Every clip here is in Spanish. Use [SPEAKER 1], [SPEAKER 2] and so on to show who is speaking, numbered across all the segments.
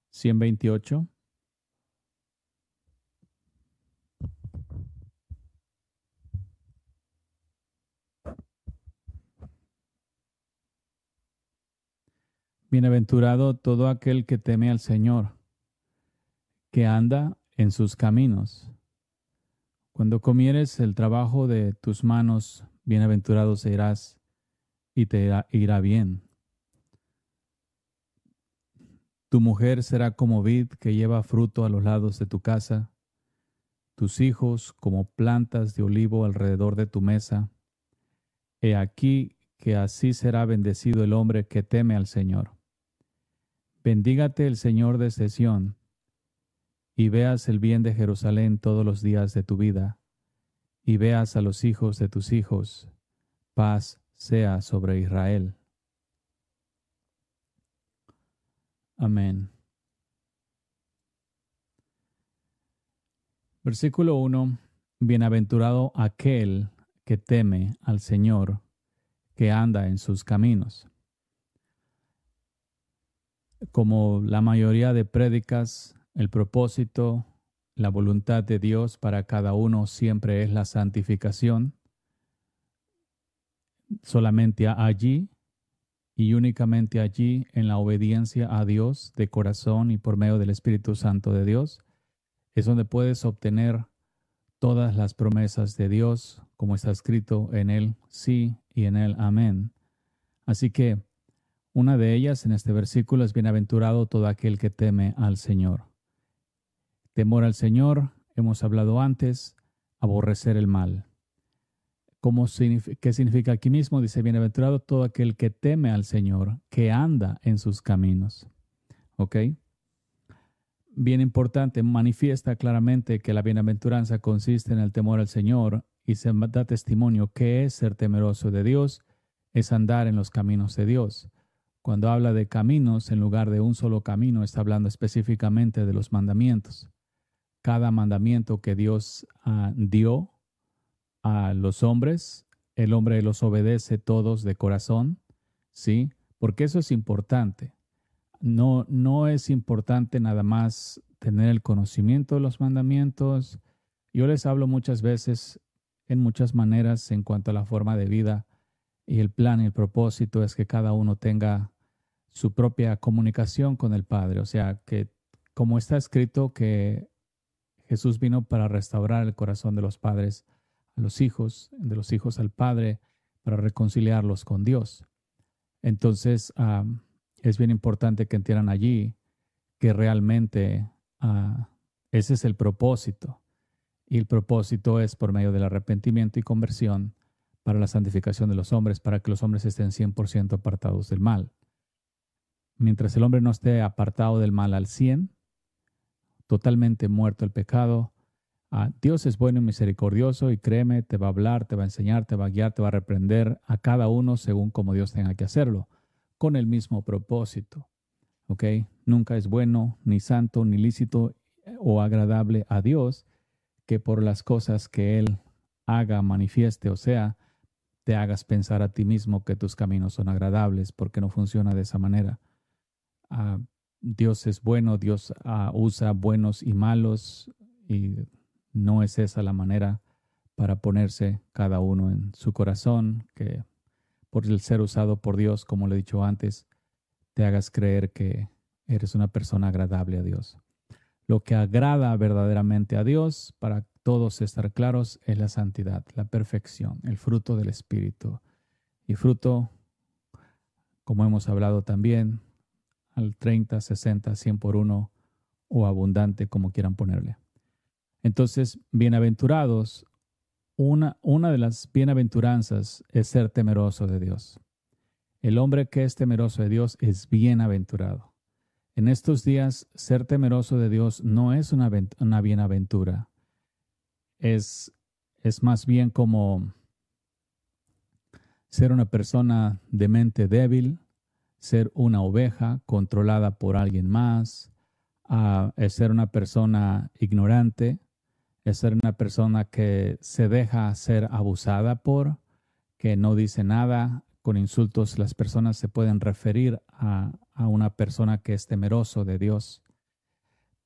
[SPEAKER 1] 128. Bienaventurado todo aquel que teme al Señor, que anda en sus caminos. Cuando comieres el trabajo de tus manos, bienaventurado serás y te irá bien. Tu mujer será como vid que lleva fruto a los lados de tu casa, tus hijos como plantas de olivo alrededor de tu mesa. He aquí que así será bendecido el hombre que teme al Señor. Bendígate el Señor desde Sión, y veas el bien de Jerusalén todos los días de tu vida, y veas a los hijos de tus hijos. Paz sea sobre Israel. Amén. Versículo 1. Bienaventurado aquel que teme al Señor, que anda en sus caminos. Como la mayoría de prédicas, el propósito, la voluntad de Dios para cada uno siempre es la santificación. Solamente allí y únicamente allí, en la obediencia a Dios de corazón y por medio del Espíritu Santo de Dios, es donde puedes obtener todas las promesas de Dios, como está escrito en Él sí y en Él amén. Así que una de ellas en este versículo es bienaventurado todo aquel que teme al Señor. Temor al Señor, hemos hablado antes, aborrecer el mal. ¿Qué significa aquí mismo? Dice, bienaventurado todo aquel que teme al Señor, que anda en sus caminos. ¿Ok? Bien importante, manifiesta claramente que la bienaventuranza consiste en el temor al Señor y se da testimonio que es ser temeroso de Dios, es andar en los caminos de Dios. Cuando habla de caminos, en lugar de un solo camino, está hablando específicamente de los mandamientos. Cada mandamiento que Dios dio a los hombres, el hombre los obedece todos de corazón, ¿sí? Porque eso es importante. No es importante nada más tener el conocimiento de los mandamientos. Yo les hablo muchas veces, en muchas maneras, en cuanto a la forma de vida, y el plan y el propósito es que cada uno tenga su propia comunicación con el Padre. O sea, que como está escrito que Jesús vino para restaurar el corazón de los padres a los hijos, de los hijos al Padre, para reconciliarlos con Dios. Entonces, es bien importante que entiendan allí que realmente ese es el propósito. Y el propósito es por medio del arrepentimiento y conversión para la santificación de los hombres, para que los hombres estén 100% apartados del mal. Mientras el hombre no esté apartado del mal al 100%, totalmente muerto el pecado, Dios es bueno y misericordioso y créeme, te va a hablar, te va a enseñar, te va a guiar, te va a reprender a cada uno según como Dios tenga que hacerlo, con el mismo propósito. ¿Ok? Nunca es bueno, ni santo, ni lícito o agradable a Dios que por las cosas que Él haga, manifieste, o sea, te hagas pensar a ti mismo que tus caminos son agradables, porque no funciona de esa manera. Dios es bueno, Dios usa buenos y malos y no es esa la manera para ponerse cada uno en su corazón, que por el ser usado por Dios, como le he dicho antes, te hagas creer que eres una persona agradable a Dios. Lo que agrada verdaderamente a Dios, para todos estar claros, es la santidad, la perfección, el fruto del Espíritu. Y fruto, como hemos hablado también, al 30, 60, 100 por uno o abundante, como quieran ponerle. Entonces, bienaventurados, una de las bienaventuranzas es ser temeroso de Dios. El hombre que es temeroso de Dios es bienaventurado. En estos días, ser temeroso de Dios no es una bienaventura. Es más bien como ser una persona de mente débil, ser una oveja controlada por alguien más, es ser una persona ignorante, es ser una persona que se deja ser abusada por, que no dice nada. Con insultos las personas se pueden referir a una persona que es temeroso de Dios.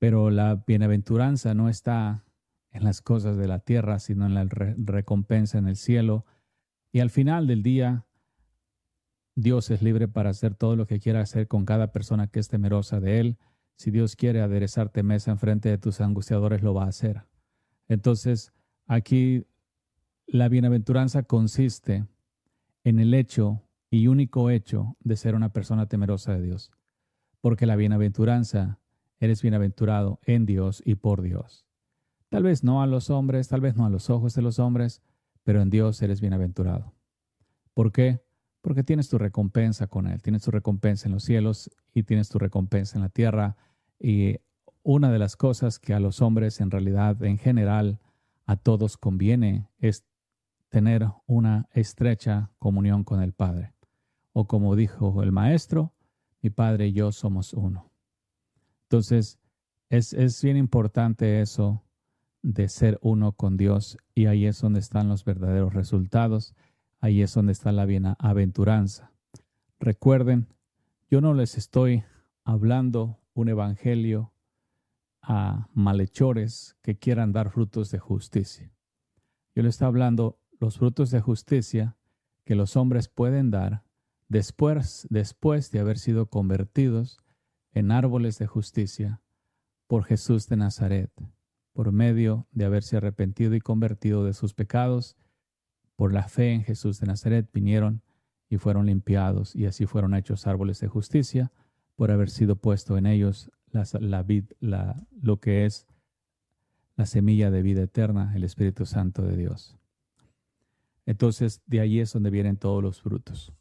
[SPEAKER 1] Pero la bienaventuranza no está en las cosas de la tierra, sino en la recompensa en el cielo. Y al final del día, Dios es libre para hacer todo lo que quiera hacer con cada persona que es temerosa de Él. Si Dios quiere aderezarte mesa enfrente de tus angustiadores, lo va a hacer. Entonces, aquí la bienaventuranza consiste en el hecho y único hecho de ser una persona temerosa de Dios. Porque la bienaventuranza, eres bienaventurado en Dios y por Dios. Tal vez no a los hombres, tal vez no a los ojos de los hombres, pero en Dios eres bienaventurado. ¿Por qué? Porque tienes tu recompensa con Él, tienes tu recompensa en los cielos y tienes tu recompensa en la tierra. Y una de las cosas que a los hombres en realidad, en general, a todos conviene es tener una estrecha comunión con el Padre. O como dijo el Maestro, mi Padre y yo somos uno. Entonces, es bien importante eso de ser uno con Dios, y ahí es donde están los verdaderos resultados, ahí es donde está la bienaventuranza. Recuerden, yo no les estoy hablando un evangelio a malhechores que quieran dar frutos de justicia. Yo les estoy hablando los frutos de justicia que los hombres pueden dar después de haber sido convertidos en árboles de justicia por Jesús de Nazaret, por medio de haberse arrepentido y convertido de sus pecados. Por la fe en Jesús de Nazaret vinieron y fueron limpiados, y así fueron hechos árboles de justicia por haber sido puesto en ellos lo que es la semilla de vida eterna, el Espíritu Santo de Dios. Entonces, de ahí es donde vienen todos los frutos.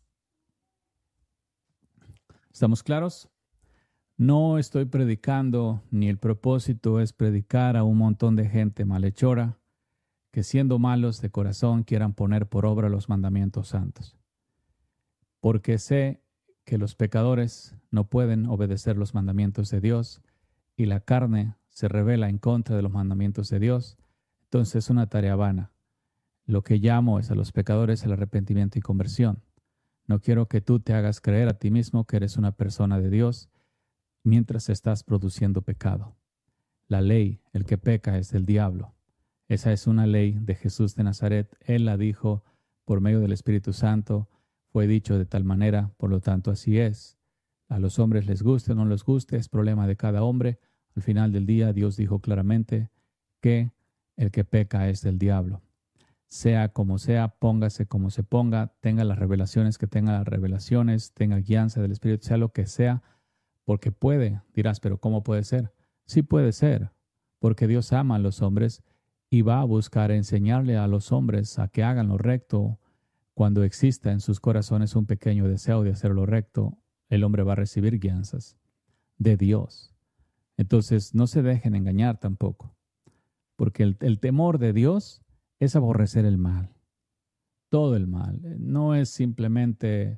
[SPEAKER 1] ¿Estamos claros? No estoy predicando, ni el propósito es predicar a un montón de gente malhechora que, siendo malos de corazón, quieran poner por obra los mandamientos santos. Porque sé que los pecadores no pueden obedecer los mandamientos de Dios y la carne se rebela en contra de los mandamientos de Dios. Entonces es una tarea vana. Lo que llamo es a los pecadores el arrepentimiento y conversión. No quiero que tú te hagas creer a ti mismo que eres una persona de Dios mientras estás produciendo pecado. La ley, el que peca, es del diablo. Esa es una ley de Jesús de Nazaret. Él la dijo por medio del Espíritu Santo. Fue dicho de tal manera, por lo tanto así es. A los hombres les guste o no les guste, es problema de cada hombre. Al final del día, Dios dijo claramente que el que peca es del diablo. Sea como sea, póngase como se ponga, tenga las revelaciones que tenga las revelaciones, tenga guianza del Espíritu, sea lo que sea, porque puede. Dirás, pero ¿cómo puede ser? Sí puede ser, porque Dios ama a los hombres y va a buscar enseñarle a los hombres a que hagan lo recto. Cuando exista en sus corazones un pequeño deseo de hacer lo recto, el hombre va a recibir guianzas de Dios. Entonces, no se dejen engañar tampoco, porque el temor de Dios es aborrecer el mal, todo el mal. No es simplemente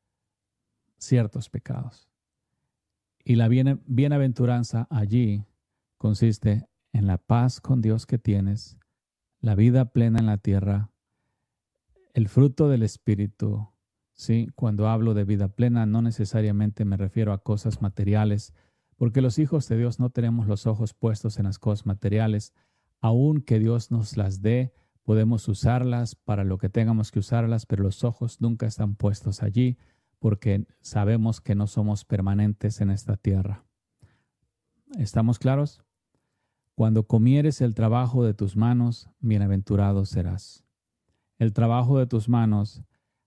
[SPEAKER 1] ciertos pecados. Y la bienaventuranza allí consiste en la paz con Dios que tienes, la vida plena en la tierra, el fruto del Espíritu. ¿Sí? Cuando hablo de vida plena, no necesariamente me refiero a cosas materiales, porque los hijos de Dios no tenemos los ojos puestos en las cosas materiales. Aun que Dios nos las dé, podemos usarlas para lo que tengamos que usarlas, pero los ojos nunca están puestos allí, porque sabemos que no somos permanentes en esta tierra. ¿Estamos claros? Cuando comieres el trabajo de tus manos, bienaventurado serás. El trabajo de tus manos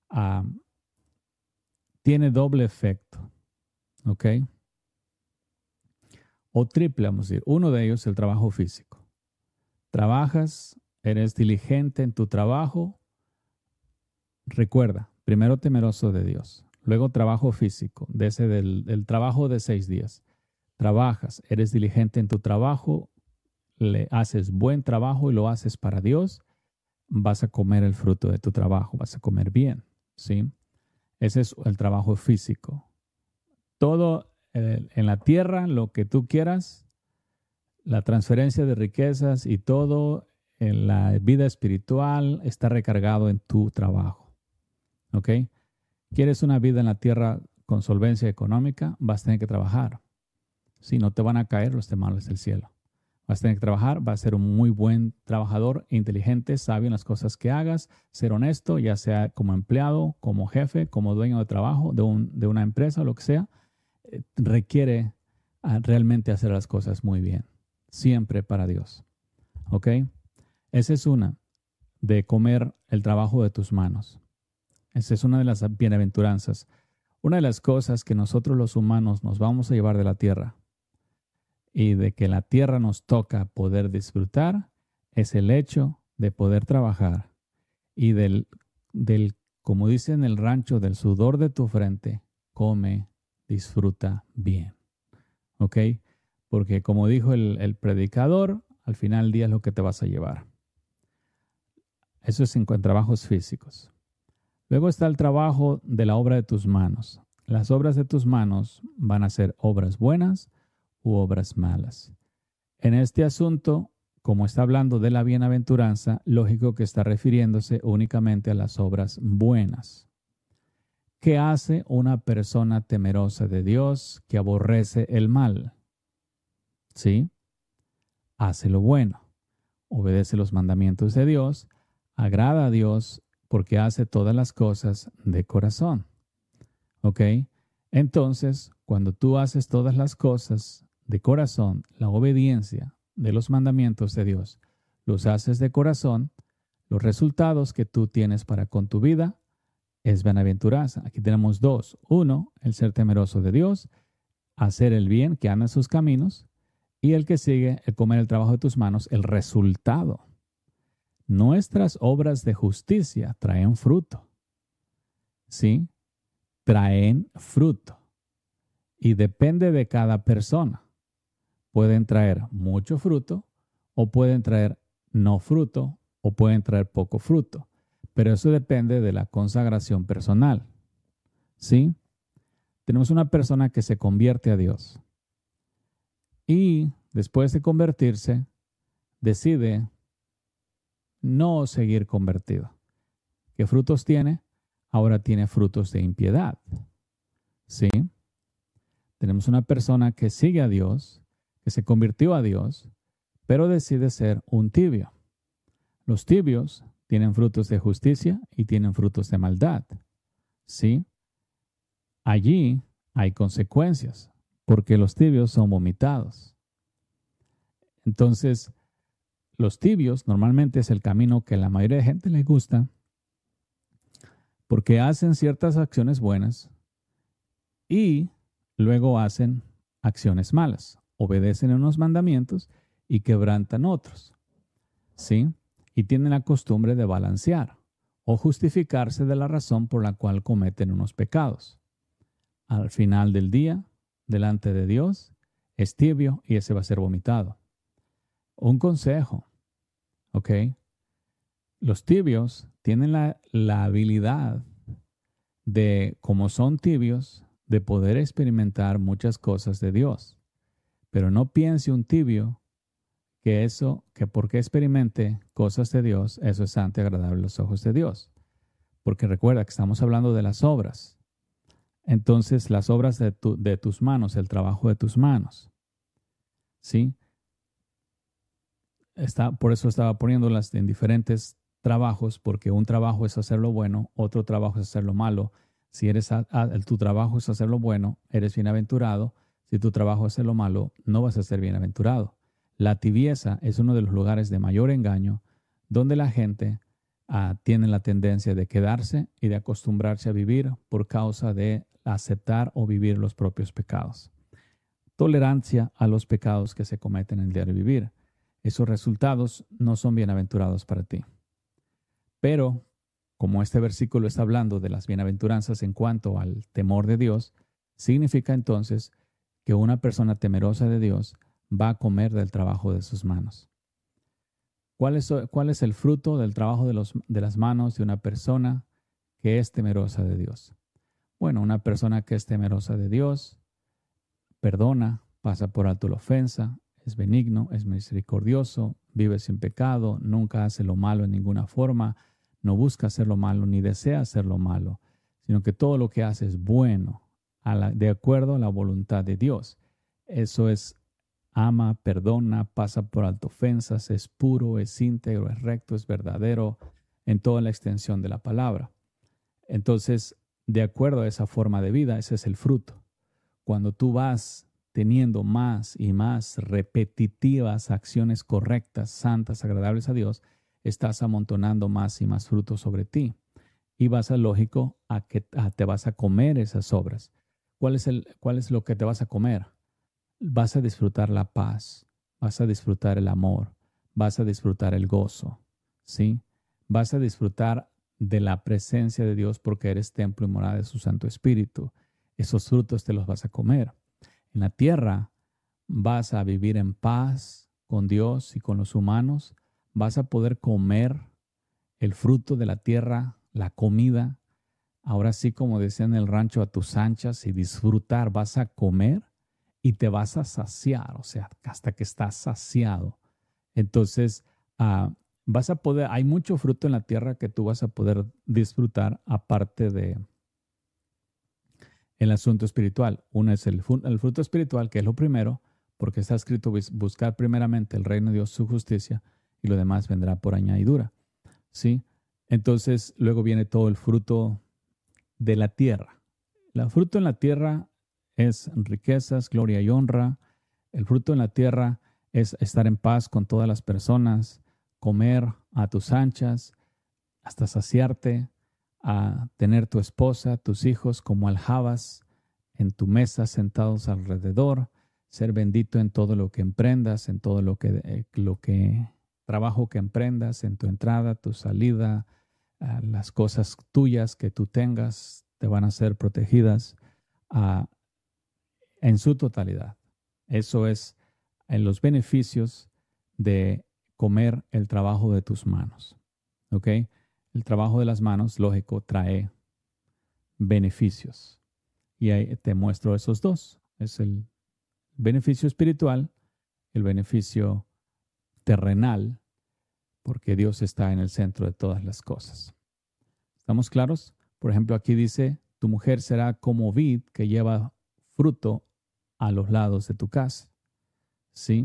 [SPEAKER 1] tiene doble efecto, ¿ok? O triple, vamos a decir. Uno de ellos, el trabajo físico. Trabajas, eres diligente en tu trabajo. Recuerda, primero temeroso de Dios, luego trabajo físico, del trabajo de 6 días. Trabajas, eres diligente en tu trabajo, le haces buen trabajo y lo haces para Dios, vas a comer el fruto de tu trabajo, vas a comer bien, ¿sí? Ese es el trabajo físico. Todo en la tierra, lo que tú quieras, la transferencia de riquezas y todo en la vida espiritual está recargado en tu trabajo. ¿Ok? ¿Quieres una vida en la tierra con solvencia económica? Vas a tener que trabajar. Si no te van a caer los temores del cielo. Vas a tener que trabajar, vas a ser un muy buen trabajador, inteligente, sabio en las cosas que hagas, ser honesto, ya sea como empleado, como jefe, como dueño de trabajo, de una empresa, lo que sea. Requiere realmente hacer las cosas muy bien, siempre para Dios. ¿Ok? Esa es una, de comer el trabajo de tus manos. Esa es una de las bienaventuranzas. Una de las cosas que nosotros los humanos nos vamos a llevar de la tierra y de que la tierra nos toca poder disfrutar es el hecho de poder trabajar y como dice en el rancho, del sudor de tu frente, come, disfruta bien. ¿Ok? Porque como dijo el predicador, al final del día es lo que te vas a llevar. Eso es en trabajos físicos. Luego está el trabajo de la obra de tus manos. Las obras de tus manos van a ser obras buenas u obras malas. En este asunto, como está hablando de la bienaventuranza, lógico que está refiriéndose únicamente a las obras buenas. ¿Qué hace una persona temerosa de Dios que aborrece el mal? ¿Sí? Hace lo bueno, obedece los mandamientos de Dios, agrada a Dios porque hace todas las cosas de corazón. ¿Ok? Entonces, cuando tú haces todas las cosas de corazón, la obediencia de los mandamientos de Dios, los haces de corazón, los resultados que tú tienes para con tu vida es bienaventuranza. Aquí tenemos dos. Uno, el ser temeroso de Dios, hacer el bien, que anda en sus caminos, y el que sigue, el comer el trabajo de tus manos, el resultado. Nuestras obras de justicia traen fruto. ¿Sí? Traen fruto. Y depende de cada persona. Pueden traer mucho fruto o pueden traer no fruto o pueden traer poco fruto. Pero eso depende de la consagración personal. ¿Sí? Tenemos una persona que se convierte a Dios y después de convertirse decide no seguir convertido. ¿Qué frutos tiene? Ahora tiene frutos de impiedad. ¿Sí? Tenemos una persona que sigue a Dios, que se convirtió a Dios, pero decide ser un tibio. Los tibios tienen frutos de justicia y tienen frutos de maldad. ¿Sí? Allí hay consecuencias, porque los tibios son vomitados. Entonces, los tibios normalmente es el camino que a la mayoría de gente le gusta, porque hacen ciertas acciones buenas y luego hacen acciones malas, obedecen unos mandamientos y quebrantan otros, ¿sí? Y tienen la costumbre de balancear o justificarse de la razón por la cual cometen unos pecados. Al final del día, delante de Dios, es tibio y ese va a ser vomitado. Un consejo, ¿ok? Los tibios tienen la habilidad de, como son tibios, de poder experimentar muchas cosas de Dios. Pero no piense un tibio que porque experimente cosas de Dios, eso es santo y agradable a los ojos de Dios. Porque recuerda que estamos hablando de las obras. Entonces, las obras de tus manos, el trabajo de tus manos. ¿Sí? Por eso estaba poniéndolas en diferentes trabajos, porque un trabajo es hacer lo bueno, otro trabajo es hacer lo malo. Si tu trabajo es hacer lo bueno, eres bienaventurado. Si tu trabajo es hacer lo malo, no vas a ser bienaventurado. La tibieza es uno de los lugares de mayor engaño, donde la gente tiene la tendencia de quedarse y de acostumbrarse a vivir por causa de aceptar o vivir los propios pecados. Tolerancia a los pecados que se cometen en el diario vivir. Esos resultados no son bienaventurados para ti. Pero, como este versículo está hablando de las bienaventuranzas en cuanto al temor de Dios, significa entonces que una persona temerosa de Dios va a comer del trabajo de sus manos. ¿Cuál es el fruto del trabajo de las manos de una persona que es temerosa de Dios? Bueno, una persona que es temerosa de Dios perdona, pasa por alto la ofensa, es benigno, es misericordioso, vive sin pecado, nunca hace lo malo en ninguna forma, no busca hacer lo malo ni desea hacer lo malo, sino que todo lo que hace es bueno, de acuerdo a la voluntad de Dios. Eso es ama, perdona, pasa por alto ofensas, es puro, es íntegro, es recto, es verdadero, en toda la extensión de la palabra. Entonces, de acuerdo a esa forma de vida, ese es el fruto. Cuando tú vas teniendo más y más repetitivas acciones correctas, santas, agradables a Dios, estás amontonando más y más frutos sobre ti. Y vas a, lógico, a que te vas a comer esas obras. ¿Cuál es lo que te vas a comer? Vas a disfrutar la paz, vas a disfrutar el amor, vas a disfrutar el gozo, ¿sí? Vas a disfrutar de la presencia de Dios porque eres templo y morada de su Santo Espíritu. Esos frutos te los vas a comer. En la tierra vas a vivir en paz con Dios y con los humanos. Vas a poder comer el fruto de la tierra, la comida. Ahora sí, como decía en el rancho, a tus anchas y disfrutar. Vas a comer y te vas a saciar, o sea, hasta que estás saciado. Entonces, vas a poder, hay mucho fruto en la tierra que tú vas a poder disfrutar aparte de el asunto espiritual. Uno es el fruto espiritual, que es lo primero, porque está escrito buscar primeramente el reino de Dios, su justicia, y lo demás vendrá por añadidura, ¿sí? Entonces, luego viene todo el fruto de la tierra. El fruto en la tierra es riquezas, gloria y honra. El fruto en la tierra es estar en paz con todas las personas, comer a tus anchas, hasta saciarte, a tener tu esposa, tus hijos como aljabas en tu mesa sentados alrededor, ser bendito en todo lo que emprendas, en todo lo que trabajo que emprendas, en tu entrada, tu salida, las cosas tuyas que tú tengas te van a ser protegidas en su totalidad. Eso es en los beneficios de comer el trabajo de tus manos. ¿Ok? El trabajo de las manos, lógico, trae beneficios. Y ahí te muestro esos dos. Es el beneficio espiritual, el beneficio terrenal, porque Dios está en el centro de todas las cosas. ¿Estamos claros? Por ejemplo, aquí dice, tu mujer será como vid que lleva fruto a los lados de tu casa. ¿Sí?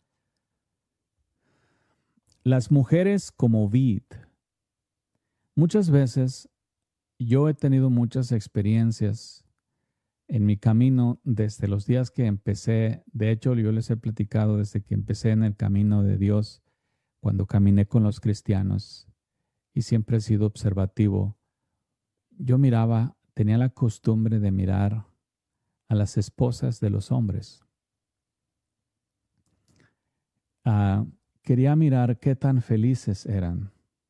[SPEAKER 1] Las mujeres como vid. Muchas veces yo he tenido muchas experiencias en mi camino desde los días que empecé. De hecho, yo les he platicado desde que empecé en el camino de Dios, cuando caminé con los cristianos y siempre he sido observativo. Yo tenía la costumbre de mirar a las esposas de los hombres. Quería mirar qué tan felices eran.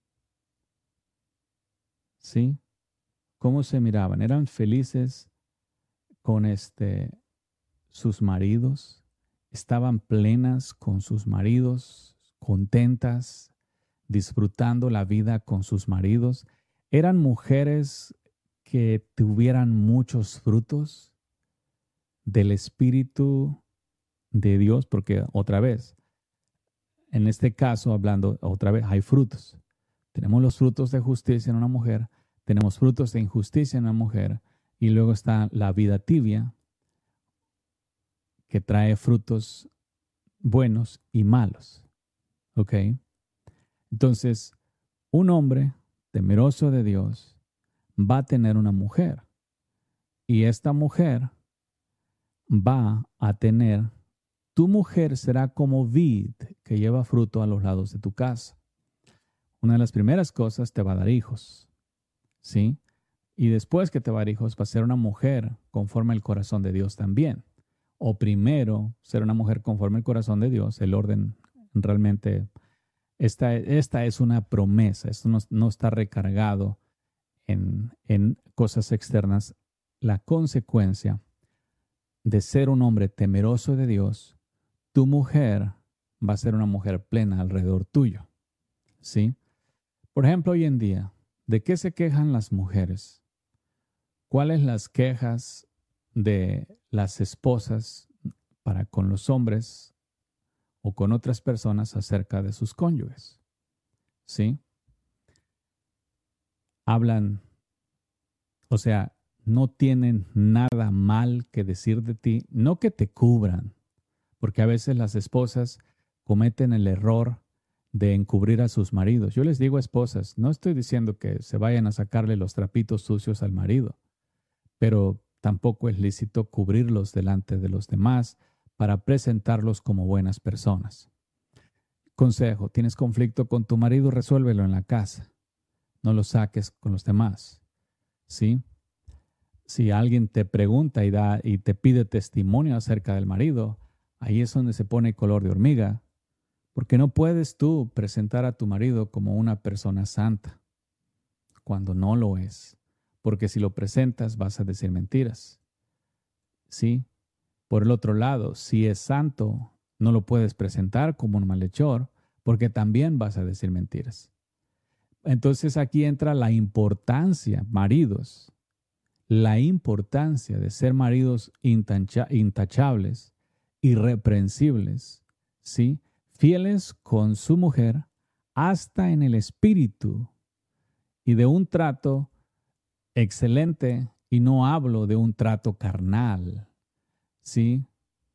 [SPEAKER 1] ¿Sí? ¿Cómo se miraban? ¿Eran felices con sus maridos? ¿Estaban plenas con sus maridos? ¿Contentas? ¿Disfrutando la vida con sus maridos? ¿Eran mujeres que tuvieran muchos frutos del Espíritu de Dios? Porque otra vez, en este caso, hablando otra vez, hay frutos. Tenemos los frutos de justicia en una mujer, tenemos frutos de injusticia en una mujer, y luego está la vida tibia, que trae frutos buenos y malos. ¿Ok? Entonces, un hombre temeroso de Dios va a tener una mujer, y esta mujer va a tener, tu mujer será como vid que lleva fruto a los lados de tu casa. Una de las primeras cosas, te va a dar hijos, ¿sí? Y después que te va a dar hijos, va a ser una mujer conforme al corazón de Dios también. O primero, ser una mujer conforme al corazón de Dios. El orden realmente, esta es una promesa. Esto no está recargado en cosas externas. La consecuencia de ser un hombre temeroso de Dios, tu mujer va a ser una mujer plena alrededor tuyo, ¿sí? Por ejemplo, hoy en día, ¿de qué se quejan las mujeres? ¿Cuáles las quejas de las esposas para con los hombres o con otras personas acerca de sus cónyuges? ¿Sí? Hablan, no tienen nada mal que decir de ti, no que te cubran, porque a veces las esposas cometen el error de encubrir a sus maridos. Yo les digo esposas, no estoy diciendo que se vayan a sacarle los trapitos sucios al marido, pero tampoco es lícito cubrirlos delante de los demás para presentarlos como buenas personas. Consejo, tienes conflicto con tu marido, resuélvelo en la casa. No lo saques con los demás. ¿Sí? Si alguien te pregunta y te pide testimonio acerca del marido, ahí es donde se pone color de hormiga, porque no puedes tú presentar a tu marido como una persona santa cuando no lo es, porque si lo presentas vas a decir mentiras. ¿Sí? Por el otro lado, si es santo, no lo puedes presentar como un malhechor, porque también vas a decir mentiras. Entonces aquí entra la importancia, maridos, la importancia de ser maridos intachables, irreprensibles, ¿sí? Fieles con su mujer hasta en el espíritu y de un trato excelente, y no hablo de un trato carnal, ¿sí?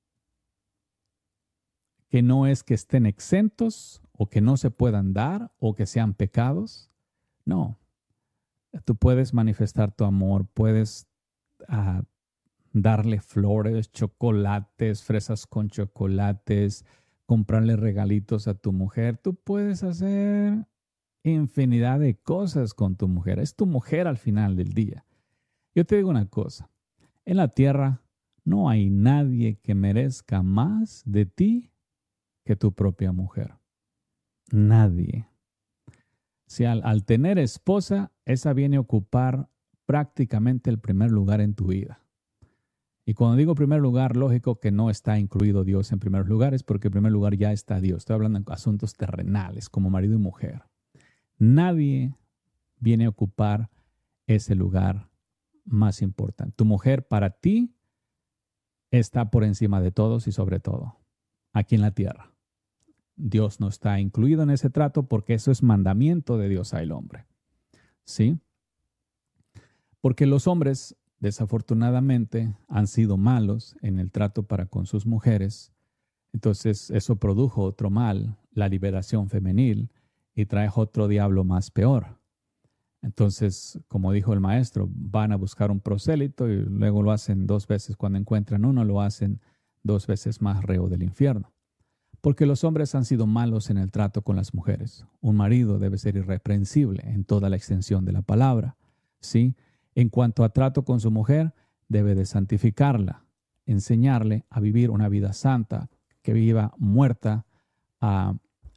[SPEAKER 1] Que no es que estén exentos o que no se puedan dar o que sean pecados. No. Tú puedes manifestar tu amor, puedes darle flores, chocolates, fresas con chocolates, comprarle regalitos a tu mujer. Tú puedes hacer infinidad de cosas con tu mujer. Es tu mujer al final del día. Yo te digo una cosa. En la tierra no hay nadie que merezca más de ti que tu propia mujer. Nadie. Si al tener esposa, esa viene a ocupar prácticamente el primer lugar en tu vida. Y cuando digo primer lugar, lógico que no está incluido Dios en primeros lugares, porque en primer lugar ya está Dios. Estoy hablando de asuntos terrenales, como marido y mujer. Nadie viene a ocupar ese lugar más importante. Tu mujer para ti está por encima de todos y sobre todo, aquí en la tierra. Dios no está incluido en ese trato porque eso es mandamiento de Dios al hombre. ¿Sí? Porque los hombres, desafortunadamente, han sido malos en el trato para con sus mujeres. Entonces, eso produjo otro mal, la liberación femenil, y trae otro diablo más peor. Entonces, como dijo el maestro, van a buscar un prosélito y luego lo hacen 2 veces. Cuando encuentran uno, lo hacen 2 veces más reo del infierno. Porque los hombres han sido malos en el trato con las mujeres. Un marido debe ser irreprensible en toda la extensión de la palabra, ¿sí? En cuanto a trato con su mujer, debe de santificarla, enseñarle a vivir una vida santa, que viva muerta a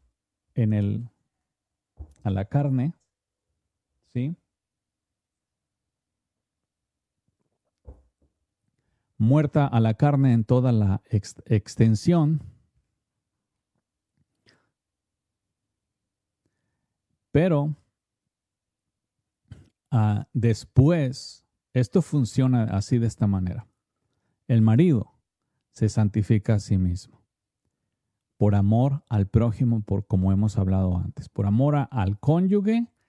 [SPEAKER 1] la carne, ¿sí? Muerta a la carne en toda la extensión. Pero después, esto funciona así de esta manera. El marido se santifica a sí mismo por amor al prójimo, por como hemos hablado antes, por amor al cónyuge